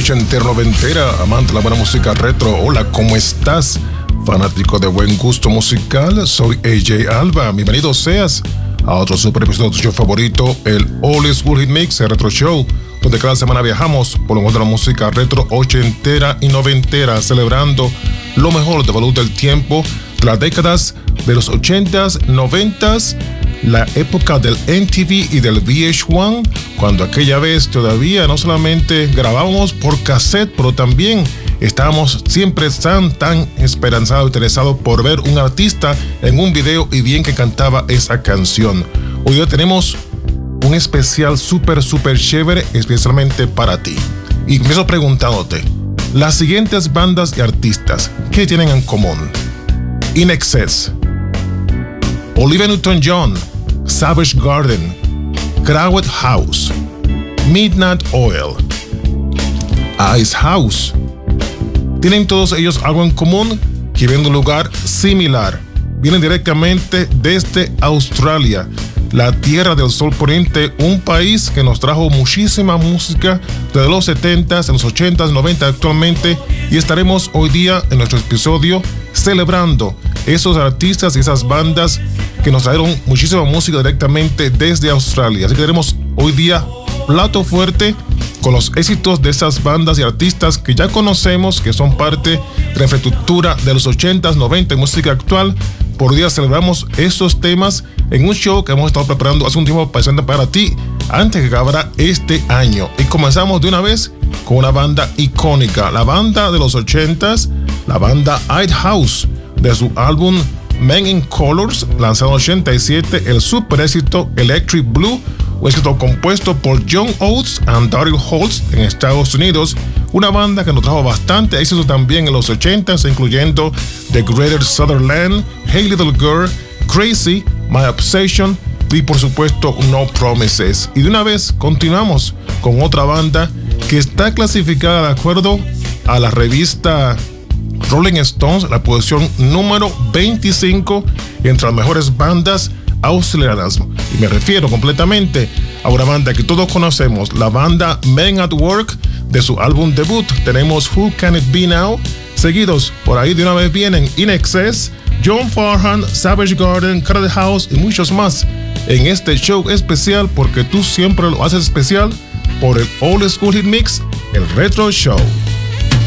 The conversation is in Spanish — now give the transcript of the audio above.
ochentera, noventera, amante de la buena música retro. Hola, ¿cómo estás? Fanático de buen gusto musical, soy AJ Alba. Bienvenido seas a otro super episodio de tu show favorito, el Old School Hit Mix, el Retro Show, donde cada semana viajamos por lo mejor de la música retro ochentera y noventera, celebrando lo mejor de valor del tiempo, de las décadas de los 80s, 90s, la época del MTV y del VH1, cuando aquella vez todavía no solamente grabábamos por cassette, pero también estábamos siempre tan esperanzados, interesados por ver un artista en un video y bien que cantaba esa canción. Hoy día tenemos un especial súper chévere, especialmente para ti. Y empiezo preguntándote, las siguientes bandas y artistas, ¿qué tienen en común? INXS, Olivia Newton-John, Savage Garden, Crowded House, Midnight Oil, Ice House. Tienen todos ellos algo en común, que vienen de un lugar similar. Vienen directamente desde Australia, la tierra del sol poniente, un país que nos trajo muchísima música desde los 70s, los 80s, 90s actualmente, y estaremos hoy día en nuestro episodio celebrando esos artistas y esas bandas que nos trajeron muchísima música directamente desde Australia. Así que tenemos hoy día plato fuerte con los éxitos de esas bandas y artistas que ya conocemos, que son parte de la infraestructura de los 80s, 90s, música actual. Por día celebramos esos temas en un show que hemos estado preparando hace un tiempo para ti, antes que acabara este año. Y comenzamos de una vez con una banda icónica, la banda de los 80s, la banda Ice House, de su álbum Men in Colors, lanzado en 87, el super éxito Electric Blue, un éxito compuesto por John Oates y Daryl Holtz en Estados Unidos, una banda que nos trajo bastante éxito también en los 80s, incluyendo The Greater Sutherland, Hey Little Girl, Crazy, My Obsession y por supuesto No Promises. Y de una vez continuamos con otra banda que está clasificada de acuerdo a la revista Rolling Stones, la posición número 25 entre las mejores bandas australianas. Y me refiero completamente a una banda que todos conocemos, la banda Men at Work, de su álbum debut. Tenemos Who Can It Be Now, seguidos por ahí de una vez vienen INXS, John Farnham, Savage Garden, Crowded House y muchos más en este show especial, porque tú siempre lo haces especial, por el Old School Hit Mix, el Retro Show.